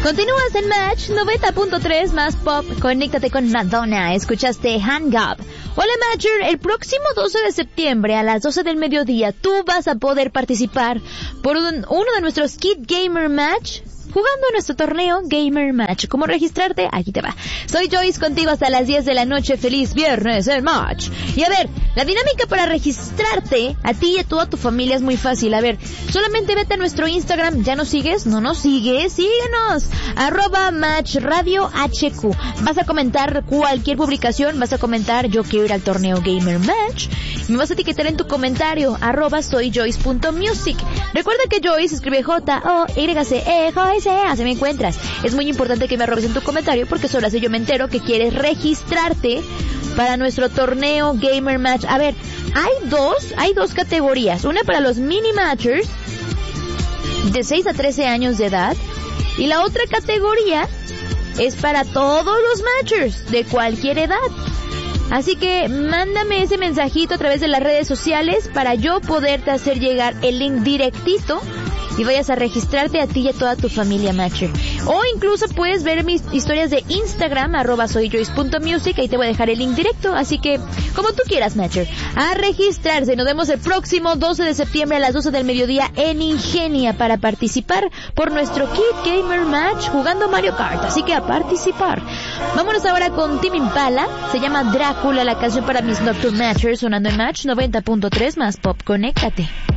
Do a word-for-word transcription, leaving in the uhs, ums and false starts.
Continúas en Match noventa punto tres más pop. Conéctate con Madonna. Escuchaste Hang Up. Hola Matcher, el próximo doce de septiembre a las doce del mediodía tú vas a poder participar por un, uno de nuestros Kid Gamer Match, jugando nuestro torneo Gamer Match. ¿Cómo registrarte? Aquí te va. Soy Joyce contigo hasta las diez de la noche. Feliz viernes en Match. Y a ver, la dinámica para registrarte a ti y a toda tu familia es muy fácil. A ver, solamente vete a nuestro Instagram. ¿Ya nos sigues? ¿No nos sigues? Síguenos. Arroba Match Radio H Q. Vas a comentar cualquier publicación. Vas a comentar yo quiero ir al torneo Gamer Match. Y me vas a etiquetar en tu comentario. Arroba soy Joyce punto music. Recuerda que Joyce escribe J O Y C E Joyce. Así me encuentras. Es muy importante que me arrobes en tu comentario porque solo así yo me entero que quieres registrarte para nuestro torneo Gamer Match. A ver, hay dos, hay dos categorías. Una para los mini matchers de seis a trece años de edad y la otra categoría es para todos los matchers de cualquier edad. Así que mándame ese mensajito a través de las redes sociales para yo poderte hacer llegar el link directito y vayas a registrarte a ti y a toda tu familia Matcher. O incluso puedes ver mis historias de Instagram, arroba soy Joyce punto music, ahí te voy a dejar el link directo, así que como tú quieras Matcher, a registrarse. Nos vemos el próximo doce de septiembre a las doce del mediodía en Ingenia para participar por nuestro Kid Gamer Match jugando Mario Kart, así que a participar. Vámonos ahora con Tame Impala, se llama Drácula, la canción para mis Nocturne Matchers, sonando en Match noventa punto tres más pop. Conéctate.